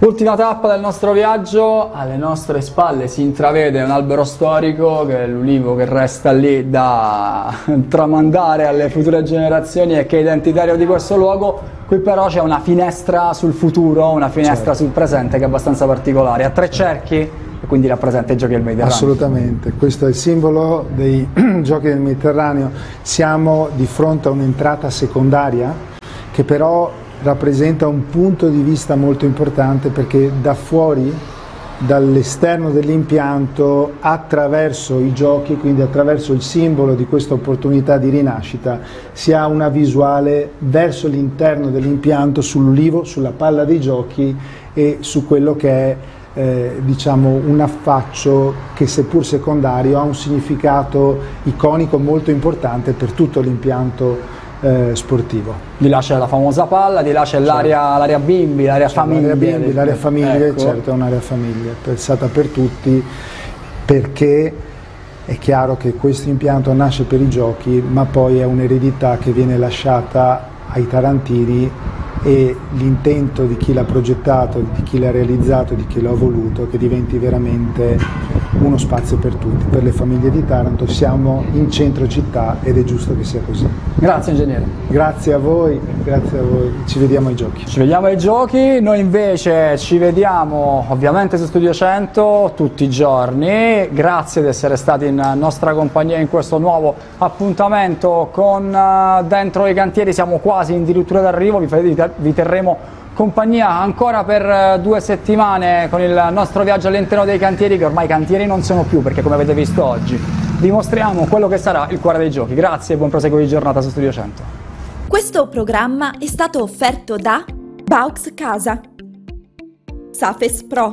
Ultima tappa del nostro viaggio, alle nostre spalle si intravede un albero storico che è l'ulivo che resta lì da tramandare alle future generazioni e che è identitario di questo luogo. Qui però c'è una finestra sul futuro, una finestra sul presente che è abbastanza particolare, a tre cerchi e quindi rappresenta i Giochi del Mediterraneo. Assolutamente, questo è il simbolo dei Giochi del Mediterraneo. Siamo di fronte a un'entrata secondaria che però rappresenta un punto di vista molto importante, perché da fuori, dall'esterno dell'impianto, attraverso i giochi, quindi attraverso il simbolo di questa opportunità di rinascita, si ha una visuale verso l'interno dell'impianto, sull'ulivo, sulla palla dei giochi e su quello che è diciamo un affaccio che, seppur secondario, ha un significato iconico molto importante per tutto l'impianto sportivo. Di là c'è la famosa palla, di là c'è l'area bimbi, l'area famiglie. L'area famiglie, ecco. Certo, è un'area famiglie pensata per tutti, perché è chiaro che questo impianto nasce per i giochi, ma poi è un'eredità che viene lasciata ai tarantini, e l'intento di chi l'ha progettato, di chi l'ha realizzato, di chi l'ha voluto, che diventi veramente uno spazio per tutti, per le famiglie di Taranto. Siamo in centro città ed è giusto che sia così. Grazie ingegnere. Grazie a voi, ci vediamo ai giochi. Ci vediamo ai giochi, noi invece ci vediamo ovviamente su Studio 100 tutti i giorni. Grazie di essere stati in nostra compagnia in questo nuovo appuntamento con Dentro i Cantieri. Siamo quasi addirittura d'arrivo, vi terremo compagnia ancora per 2 settimane con il nostro viaggio all'interno dei cantieri, che ormai cantieri non sono più, perché come avete visto oggi vi mostriamo quello che sarà il cuore dei giochi. Grazie e buon proseguo di giornata su Studio 100. Questo programma è stato offerto da Baux Casa, Safes Pro,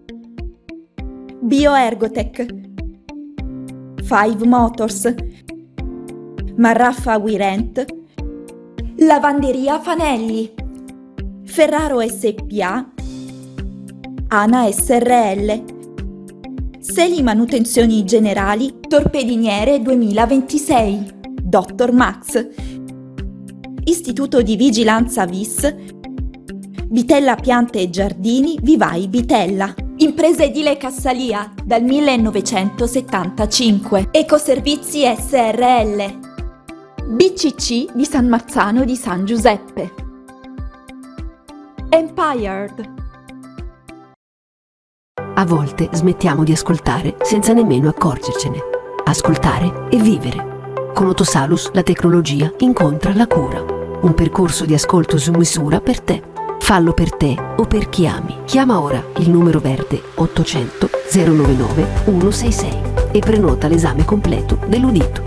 Bioergotech, Five Motors, Marraffa Wirent, Lavanderia Fanelli, Ferraro SPA, Ana SRL, Seli Manutenzioni Generali Torpediniere 2026, Dr. Max, Istituto di Vigilanza VIS, Vitella Piante e Giardini Vivai Vitella, Impresa Edile Cassalia dal 1975, Ecoservizi SRL, BCC di San Marzano di San Giuseppe, Empired. A volte smettiamo di ascoltare senza nemmeno accorgercene. Ascoltare e vivere. Con Otosalus la tecnologia incontra la cura. Un percorso di ascolto su misura per te. Fallo per te o per chi ami. Chiama ora il numero verde 800 099 166 e prenota l'esame completo dell'udito.